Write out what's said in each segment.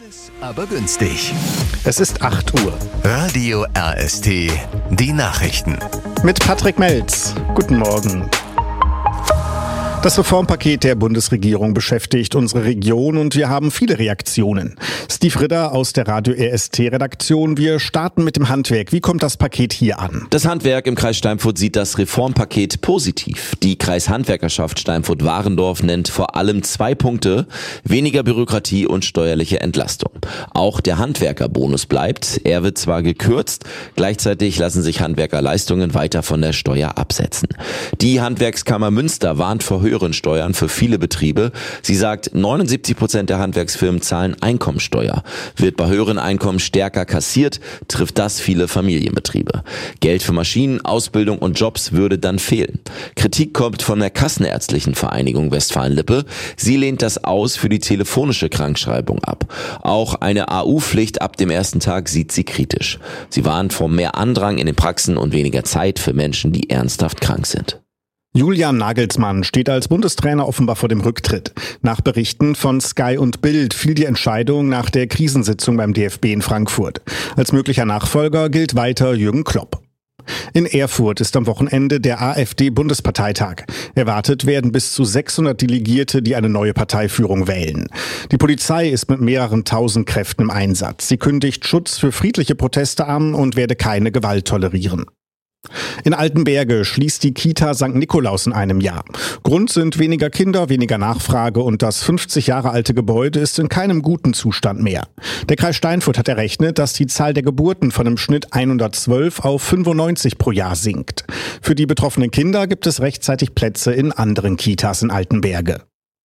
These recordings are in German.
Aber günstig. Es ist 8 Uhr. Radio RST, die Nachrichten. Mit Patrick Melz. Guten Morgen. Das Reformpaket der Bundesregierung beschäftigt unsere Region und wir haben viele Reaktionen. Steve Ritter aus der Radio RST-Redaktion. Wir starten mit dem Handwerk. Wie kommt das Paket hier an? Das Handwerk im Kreis Steinfurt sieht das Reformpaket positiv. Die Kreishandwerkerschaft Steinfurt-Warendorf nennt vor allem 2 Punkte: weniger Bürokratie und steuerliche Entlastung. Auch der Handwerkerbonus bleibt. Er wird zwar gekürzt, gleichzeitig lassen sich Handwerkerleistungen weiter von der Steuer absetzen. Die Handwerkskammer Münster warnt vor höheren Steuern für viele Betriebe. Sie sagt, 79% der Handwerksfirmen zahlen Einkommensteuer. Wird bei höheren Einkommen stärker kassiert, trifft das viele Familienbetriebe. Geld für Maschinen, Ausbildung und Jobs würde dann fehlen. Kritik kommt von der Kassenärztlichen Vereinigung Westfalen-Lippe. Sie lehnt das Aus für die telefonische Krankschreibung ab. Auch eine AU-Pflicht ab dem ersten Tag sieht sie kritisch. Sie warnt vor mehr Andrang in den Praxen und weniger Zeit für Menschen, die ernsthaft krank sind. Julian Nagelsmann steht als Bundestrainer offenbar vor dem Rücktritt. Nach Berichten von Sky und Bild fiel die Entscheidung nach der Krisensitzung beim DFB in Frankfurt. Als möglicher Nachfolger gilt weiter Jürgen Klopp. In Erfurt ist am Wochenende der AfD-Bundesparteitag. Erwartet werden bis zu 600 Delegierte, die eine neue Parteiführung wählen. Die Polizei ist mit mehreren tausend Kräften im Einsatz. Sie kündigt Schutz für friedliche Proteste an und werde keine Gewalt tolerieren. In Altenberge schließt die Kita St. Nikolaus in einem Jahr. Grund sind weniger Kinder, weniger Nachfrage und das 50 Jahre alte Gebäude ist in keinem guten Zustand mehr. Der Kreis Steinfurt hat errechnet, dass die Zahl der Geburten von im Schnitt 112 auf 95 pro Jahr sinkt. Für die betroffenen Kinder gibt es rechtzeitig Plätze in anderen Kitas in Altenberge.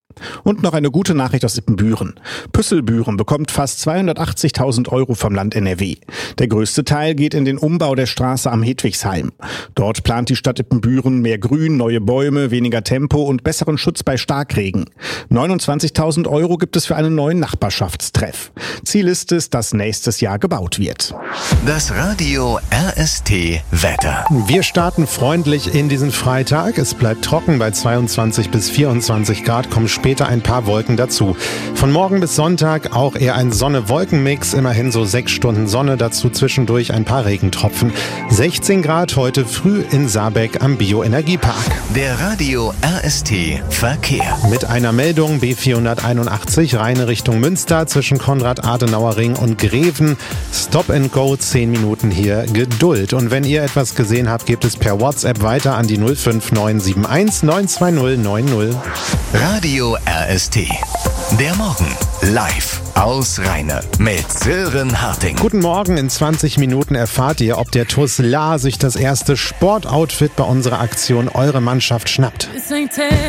Und noch eine gute Nachricht aus Ippenbüren. Püsselbüren bekommt fast 280.000 € vom Land NRW. Der größte Teil geht in den Umbau der Straße am Hedwigsheim. Dort plant die Stadt Ippenbüren mehr Grün, neue Bäume, weniger Tempo und besseren Schutz bei Starkregen. 29.000 € gibt es für einen neuen Nachbarschaftstreff. Ziel ist es, dass nächstes Jahr gebaut wird. Das Radio RST Wetter. Wir starten freundlich in diesen Freitag. Es bleibt trocken bei 22 bis 24 Grad, kommen später ein paar Wolken dazu. Von morgen bis Sonntag auch eher ein Sonne-Wolken-Mix, immerhin so 6 Stunden Sonne, dazu zwischendurch ein paar Regentropfen. 16 Grad heute früh in Saarbeck am Bioenergiepark. Der Radio RST Verkehr. Mit einer Meldung: B481 reine Richtung Münster zwischen Konrad-Adenauer-Ring und Greven. Stop and Go, 10 Minuten hier, Geduld. Und wenn ihr etwas gesehen habt, gebt es per WhatsApp weiter an die 05971 920 90. Radio RST. Der Morgen live aus Rheine mit Sören Harting. Guten Morgen, in 20 Minuten erfahrt ihr, ob der TuS Lahr sich das erste Sportoutfit bei unserer Aktion Eure Mannschaft schnappt.